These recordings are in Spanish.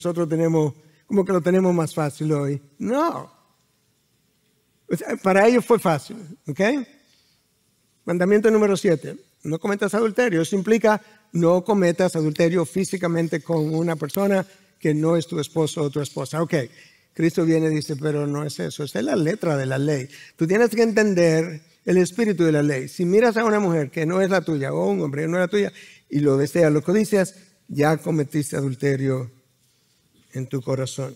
nosotros tenemos, como que lo tenemos más fácil hoy. No. O sea, para ellos fue fácil, ¿ok? Mandamiento número 7. No cometas adulterio. Eso implica no cometas adulterio físicamente con una persona que no es tu esposo o tu esposa. Ok, Cristo viene y dice, pero no es eso. Esa es la letra de la ley. Tú tienes que entender el espíritu de la ley. Si miras a una mujer que no es la tuya o un hombre que no es la tuya y lo deseas, lo codicias, ya cometiste adulterio en tu corazón.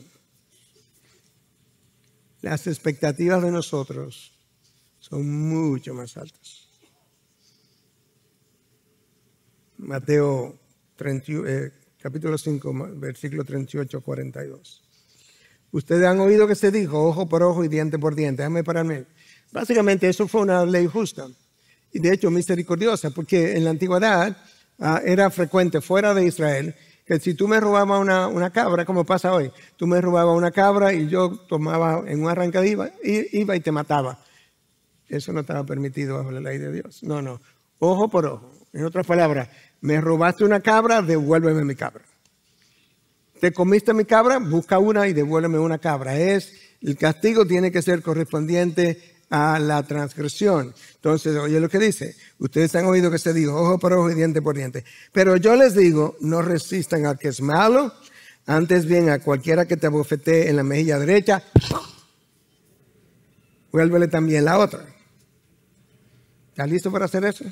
Las expectativas de nosotros son mucho más altas. Mateo capítulo 5, versículo 38-42. Ustedes han oído que se dijo ojo por ojo y diente por diente. Déjame pararme. Básicamente eso fue una ley justa y de hecho misericordiosa, porque en la antigüedad era frecuente fuera de Israel que si tú me robabas una cabra, como pasa hoy, tú me robabas una cabra y yo tomaba en un arrancada, iba y te mataba. Eso no estaba permitido bajo la ley de Dios. No, ojo por ojo. En otras palabras, me robaste una cabra, devuélveme mi cabra. Te comiste mi cabra, busca una y devuélveme una cabra. El castigo tiene que ser correspondiente a la transgresión. Entonces, oye lo que dice. Ustedes han oído que se dijo ojo por ojo y diente por diente. Pero yo les digo, no resistan al que es malo. Antes bien, a cualquiera que te abofetee en la mejilla derecha, vuélvele también la otra. ¿Estás listo para hacer eso?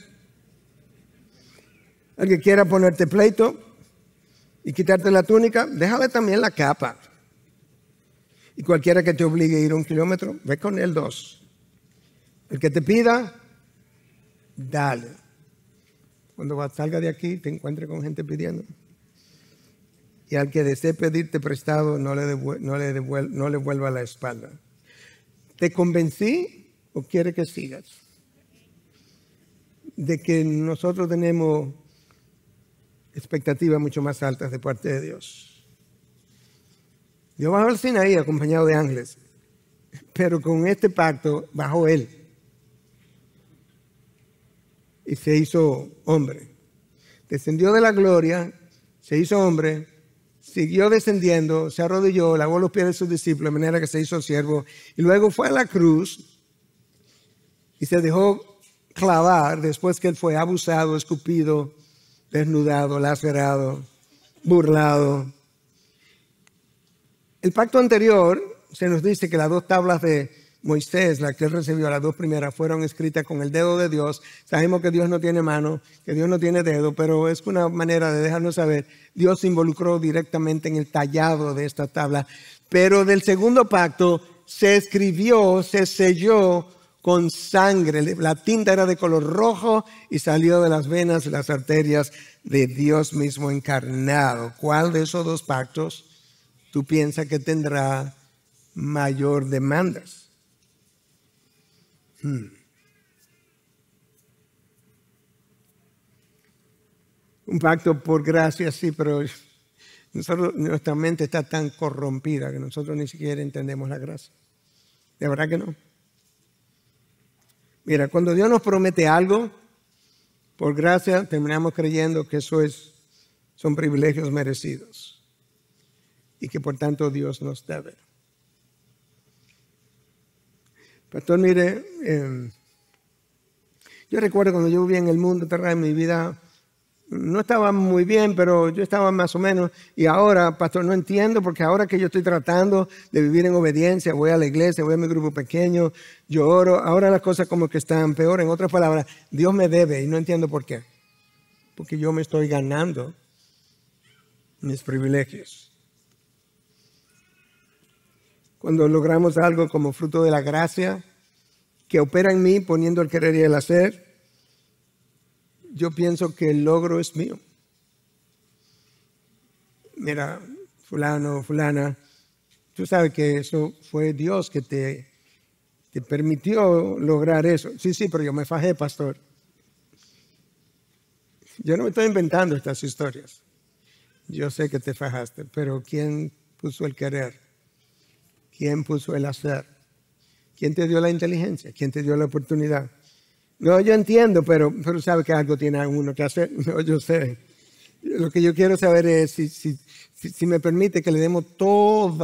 El que quiera ponerte pleito y quitarte la túnica, déjale también la capa. Y cualquiera que te obligue a ir 1 kilómetro, ve con él 2. El que te pida, dale. Cuando salga de aquí, te encuentres con gente pidiendo. Y al que desee pedirte prestado, no le vuelva la espalda. ¿Te convencí o quiere que sigas? De que nosotros tenemos expectativas mucho más altas de parte de Dios. Dios bajó al Sinaí acompañado de ángeles, pero con este pacto bajó Él y se hizo hombre. Descendió de la gloria, se hizo hombre, siguió descendiendo, se arrodilló, lavó los pies de sus discípulos de manera que se hizo siervo y luego fue a la cruz y se dejó clavar después que Él fue abusado, escupido, desnudado, lacerado, burlado. El pacto anterior se nos dice que las 2 tablas de Moisés, las que él recibió, las 2 primeras, fueron escritas con el dedo de Dios. Sabemos que Dios no tiene mano, que Dios no tiene dedo, pero es una manera de dejarnos saber. Dios se involucró directamente en el tallado de esta tabla. Pero del segundo pacto se escribió, se selló con sangre. La tinta era de color rojo y salió de las venas y las arterias de Dios mismo encarnado. ¿Cuál de esos 2 pactos tú piensas que tendrá mayor demandas? Un pacto por gracia, sí, pero nuestra mente está tan corrompida que nosotros ni siquiera entendemos la gracia. De verdad que no. Mira, cuando Dios nos promete algo, por gracia terminamos creyendo que eso son privilegios merecidos y que por tanto Dios nos debe. Pastor, mire, yo recuerdo cuando yo vivía en el mundo terrenal, mi vida no estaba muy bien, pero yo estaba más o menos. Y ahora, pastor, no entiendo, porque ahora que yo estoy tratando de vivir en obediencia, voy a la iglesia, voy a mi grupo pequeño, yo oro, ahora las cosas como que están peor. En otras palabras, Dios me debe y no entiendo por qué. Porque yo me estoy ganando mis privilegios. Cuando logramos algo como fruto de la gracia que opera en mí poniendo el querer y el hacer, yo pienso que el logro es mío. Mira, fulano, fulana, tú sabes que eso fue Dios que te permitió lograr eso. Sí, pero yo me fajé, pastor. Yo no me estoy inventando estas historias. Yo sé que te fajaste, pero ¿quién puso el querer? ¿Quién puso el hacer? ¿Quién te dio la inteligencia? ¿Quién te dio la oportunidad? No, yo entiendo, pero sabe que algo tiene uno que hacer. No, yo sé. Lo que yo quiero saber es si me permite que le demos toda